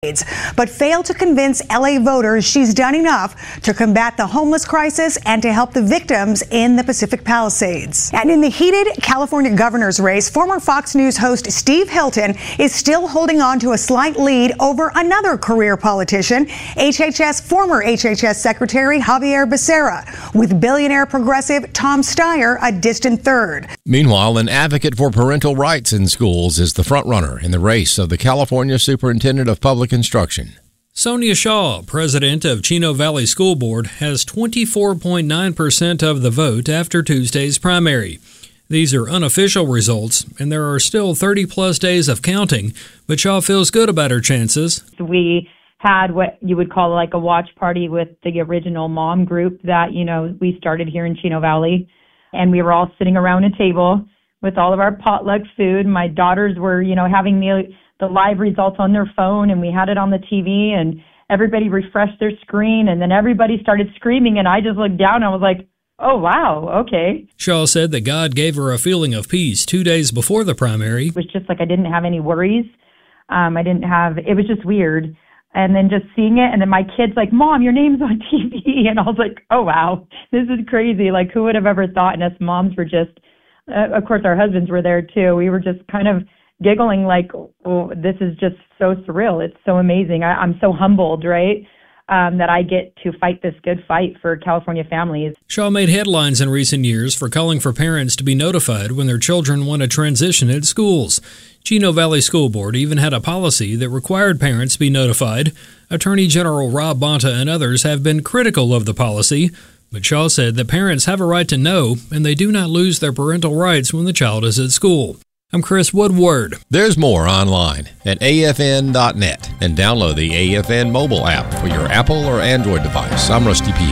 but failed to convince LA voters she's done enough to combat the homeless crisis and to help the victims in the Pacific Palisades. And in the heated California governor's race, former Fox News host Steve Hilton is still holding on to a slight lead over another career politician, former HHS Secretary Xavier Becerra, with billionaire progressive Tom Steyer a distant third. Meanwhile, an advocate for parental rights in schools is the frontrunner in the race of the California Superintendent of Public Instruction. Sonia Shaw, president of Chino Valley School Board, has 24.9% of the vote after Tuesday's primary. These are unofficial results, and there are still 30-plus days of counting, but Shaw feels good about her chances. We had what you would call like a watch party with the original mom group that, we started here in Chino Valley, and we were all sitting around a table with all of our potluck food. My daughters were, having the live results on their phone, and we had it on the TV, and everybody refreshed their screen, and then everybody started screaming, and I just looked down and I was like, oh, wow, okay. Shaw said that God gave her a feeling of peace 2 days before the primary. It was just like I didn't have any worries. It was just weird. And then just seeing it, and then my kid's like, Mom, your name's on TV. And I was like, oh, wow, this is crazy. Like, who would have ever thought? And us moms were just, of course, our husbands were there, too. We were just kind of giggling like, oh, this is just so surreal. It's so amazing. I'm so humbled, right, that I get to fight this good fight for California families. Shaw made headlines in recent years for calling for parents to be notified when their children want to transition at schools. Chino Valley School Board even had a policy that required parents be notified. Attorney General Rob Bonta and others have been critical of the policy, but Shaw said that parents have a right to know, and they do not lose their parental rights when the child is at school. I'm Chris Woodward. There's more online at afn.net and download the AFN mobile app for your Apple or Android device. I'm Rusty Pugh.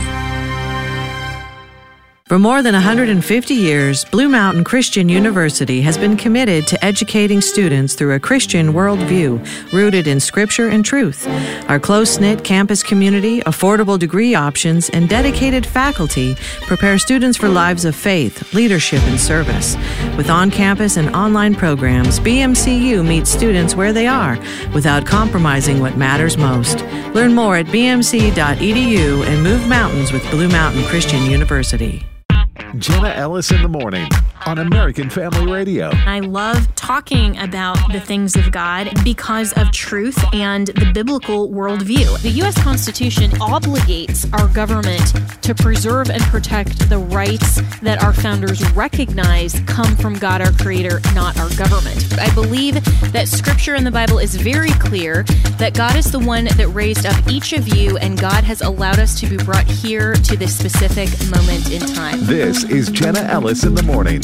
For more than 150 years, Blue Mountain Christian University has been committed to educating students through a Christian worldview rooted in Scripture and truth. Our close-knit campus community, affordable degree options, and dedicated faculty prepare students for lives of faith, leadership, and service. With on-campus and online programs, BMCU meets students where they are without compromising what matters most. Learn more at bmc.edu and move mountains with Blue Mountain Christian University. Jenna Ellis in the morning on American Family Radio. I love talking about the things of God because of truth and the biblical worldview. The U.S. Constitution obligates our government to preserve and protect the rights that our founders recognize come from God, our Creator, not our government. I believe that Scripture in the Bible is very clear that God is the one that raised up each of you, and God has allowed us to be brought here to this specific moment in time. This is Jenna Ellis in the morning.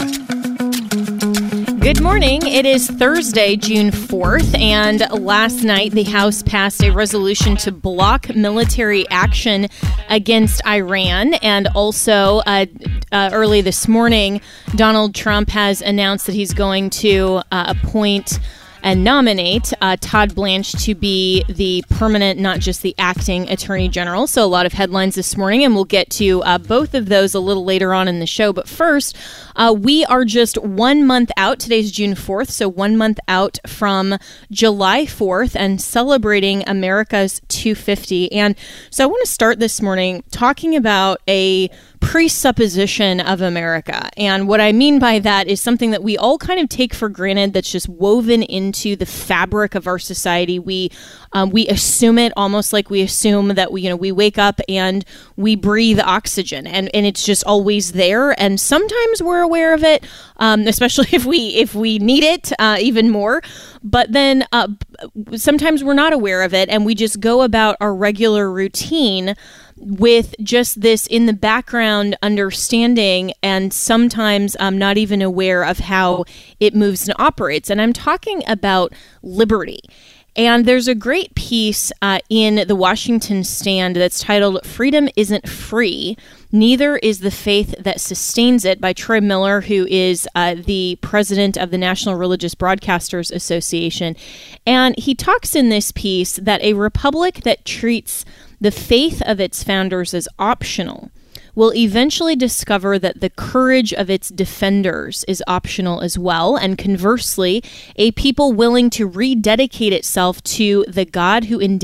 Good morning. It is Thursday, June 4th, and last night the House passed a resolution to block military action against Iran. And also, early this morning, Donald Trump has announced that he's going to appoint and nominate Todd Blanche to be the permanent, not just the acting Attorney General. So a lot of headlines this morning, and we'll get to both of those a little later on in the show. But first, we are just 1 month out. Today's June 4th, so 1 month out from July 4th and celebrating America's 250. And so I want to start this morning talking about a presupposition of America. And what I mean by that is something that we all kind of take for granted that's just woven into the fabric of our society. We assume it almost like we assume that we wake up and we breathe oxygen and it's just always there. And sometimes we're aware of it, especially if we need it even more. But then sometimes we're not aware of it and we just go about our regular routine with just this in the background understanding and sometimes not even aware of how it moves and operates. And I'm talking about liberty. And there's a great piece in the Washington Stand that's titled "Freedom Isn't Free, Neither is the Faith That Sustains It" by Troy Miller, who is the president of the National Religious Broadcasters Association. And he talks in this piece that a republic that treats the faith of its founders as optional will eventually discover that the courage of its defenders is optional as well. And conversely, a people willing to rededicate itself to the God who